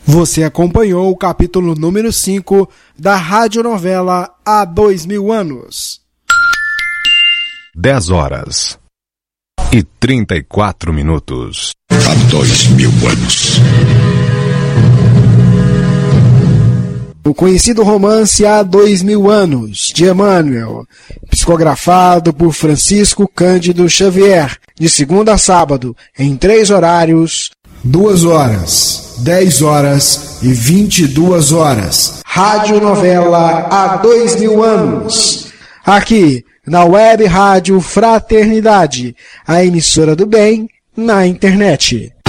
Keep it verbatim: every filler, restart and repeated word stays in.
Você acompanhou o capítulo número cinco da radionovela Há Dois Mil Anos. dez horas e trinta e quatro minutos. Há dois mil anos. O conhecido romance Há Dois Mil Anos, de Emmanuel, psicografado por Francisco Cândido Xavier, de segunda a sábado, em três horários, duas horas, dez horas e vinte e duas horas. Radionovela Há Dois Mil Anos. Aqui, na Web Rádio Fraternidade, a emissora do bem na internet.